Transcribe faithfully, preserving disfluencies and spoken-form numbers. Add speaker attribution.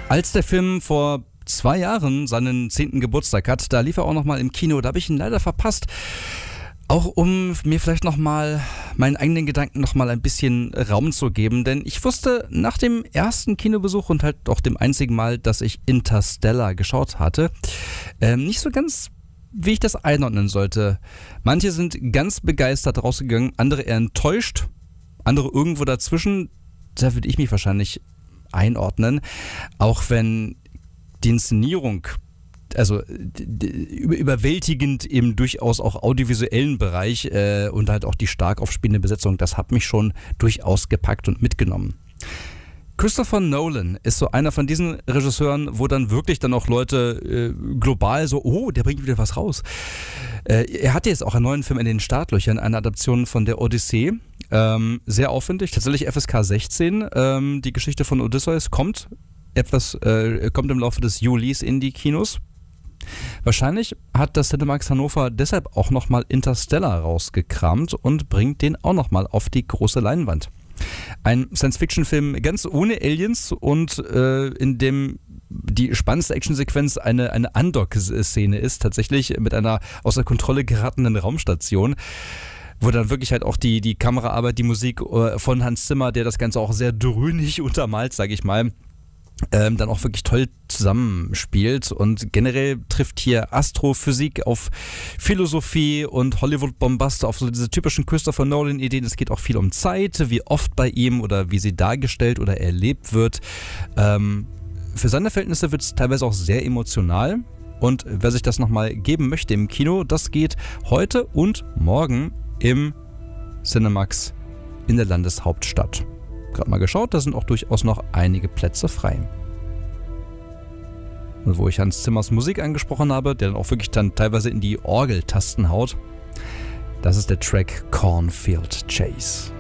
Speaker 1: Als der Film vor zwei Jahren seinen zehnten Geburtstag hat, da lief er auch nochmal im Kino, da habe ich ihn leider verpasst. Auch um mir vielleicht nochmal meinen eigenen Gedanken nochmal ein bisschen Raum zu geben, denn ich wusste nach dem ersten Kinobesuch und halt auch dem einzigen Mal, dass ich Interstellar geschaut hatte, ähm, nicht so ganz, wie ich das einordnen sollte. Manche sind ganz begeistert rausgegangen, andere eher enttäuscht, andere irgendwo dazwischen. Da würde ich mich wahrscheinlich einordnen, auch wenn die Inszenierung, also überwältigend im durchaus auch audiovisuellen Bereich äh, und halt auch die stark aufspielende Besetzung, das hat mich schon durchaus gepackt und mitgenommen. Christopher Nolan ist so einer von diesen Regisseuren, wo dann wirklich dann auch Leute äh, global so, oh, der bringt wieder was raus. Äh, er hatte jetzt auch einen neuen Film in den Startlöchern, eine Adaption von der Odyssee. Ähm, sehr aufwendig, tatsächlich F S K sechzehn. Ähm, die Geschichte von Odysseus kommt etwas, äh, kommt im Laufe des Julis in die Kinos. Wahrscheinlich hat das Cinemax Hannover deshalb auch nochmal Interstellar rausgekramt und bringt den auch nochmal auf die große Leinwand. Ein Science-Fiction-Film ganz ohne Aliens und äh, in dem die spannendste Actionsequenz eine, eine Undock-Szene ist, tatsächlich mit einer außer Kontrolle geratenen Raumstation, wo dann wirklich halt auch die, die Kameraarbeit, die Musik äh, von Hans Zimmer, der das Ganze auch sehr dröhnig untermalt, sage ich mal, Ähm, dann auch wirklich toll zusammenspielt, und generell trifft hier Astrophysik auf Philosophie und Hollywood-Bombaste auf so diese typischen Christopher Nolan-Ideen. Es geht auch viel um Zeit, wie oft bei ihm oder wie sie dargestellt oder erlebt wird. Ähm, für seine Verhältnisse wird es teilweise auch sehr emotional, und wer sich das nochmal geben möchte im Kino, das geht heute und morgen im Cinemax in der Landeshauptstadt. Gerade mal geschaut, da sind auch durchaus noch einige Plätze frei. Und wo ich Hans Zimmers Musik angesprochen habe, der dann auch wirklich dann teilweise in die Orgeltasten haut, das ist der Track Cornfield Chase.